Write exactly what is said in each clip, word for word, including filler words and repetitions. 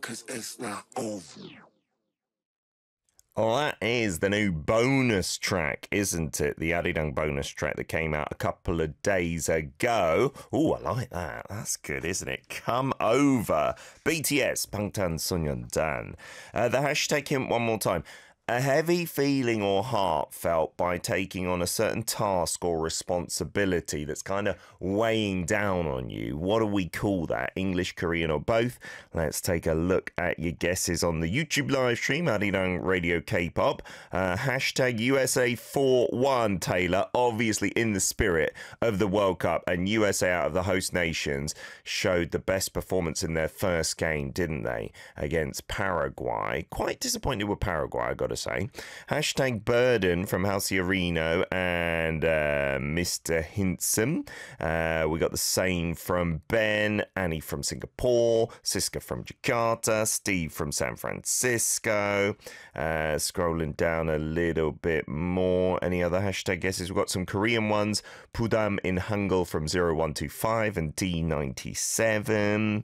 'cause it's not over. Oh, that is the new bonus track, isn't it? The Arirang bonus track that came out a couple of days ago. Oh, I like that. That's good, isn't it? Come over. B T S, Bangtan Sonyeondan. Uh, the hashtag hint one more time. A heavy feeling or heart felt by taking on a certain task or responsibility that's kind of weighing down on you. What do we call that? English, Korean, or both? Let's take a look at your guesses on the YouTube live stream, Arirang Radio K-pop. Uh, hashtag U S A four one, Taylor, obviously in the spirit of the World Cup, and U S A out of the host nations showed the best performance in their first game, didn't they? Against Paraguay. Quite disappointed with Paraguay, I got to say. Hashtag Burden from Halcyon Reno and uh, Mister Hinson. Uh, we got the same from Ben, Annie from Singapore, Siska from Jakarta, Steve from San Francisco. Uh, scrolling down a little bit more. Any other hashtag guesses? We've got some Korean ones. Pudam in Hangul from zero one two five and D ninety-seven.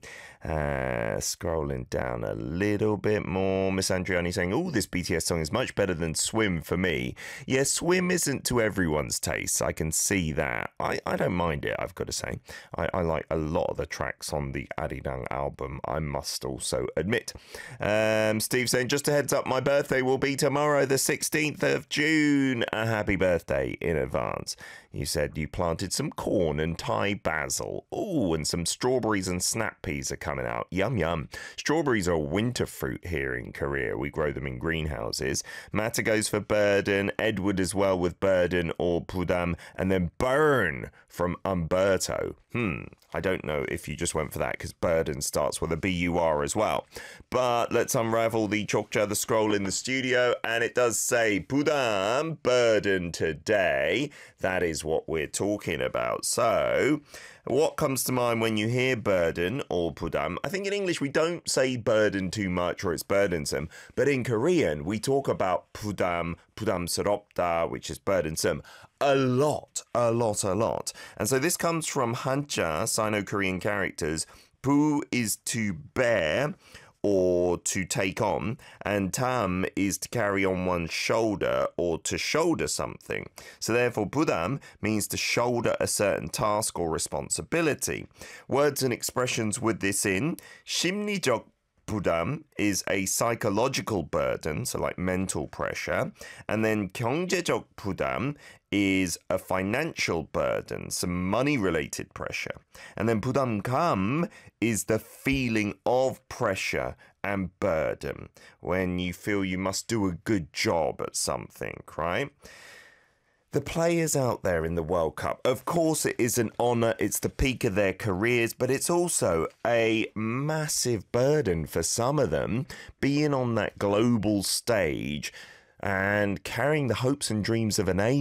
Uh, scrolling down a little bit more. Miss Andriani saying, oh, this B T S song is much better than Swim for me. Yeah, Swim isn't to everyone's taste. I can see that. I, I don't mind it, I've got to say. I, I like a lot of the tracks on the Arirang album, I must also admit. Um, Steve saying, just a heads up, my birthday will be tomorrow, the sixteenth of June. A happy birthday in advance. You said you planted some corn and Thai basil. Oh, and some strawberries and snap peas are coming out. Yum, yum. Strawberries are a winter fruit here in Korea. We grow them in greenhouses. Mata goes for Burden. Edward as well with Burden or Pudam. And then Burn from Umberto. Hmm, I don't know if you just went for that because Burden starts with a B U R as well. But let's unravel the Chokcha, the scroll in the studio. And it does say Pudam, Burden today. That is what we're talking about. So, what comes to mind when you hear burden or pudam? I think in English we don't say burden too much or it's burdensome, but in Korean we talk about pudam, pudam스럽다, which is burdensome, a lot, a lot, a lot. And so this comes from Hanja, Sino-Korean characters. Pu is to bear or to take on, and tam is to carry on one's shoulder or to shoulder something. So therefore, budam means to shoulder a certain task or responsibility. Words and expressions with this in, 심리적 부담 is a psychological burden, so like mental pressure, and then 경제적 부담 is a financial burden, some money-related pressure. And then 부담감 is the feeling of pressure and burden when you feel you must do a good job at something, right? The players out there in the World Cup, of course it is an honour, it's the peak of their careers, but it's also a massive burden for some of them being on that global stage and carrying the hopes and dreams of a nation.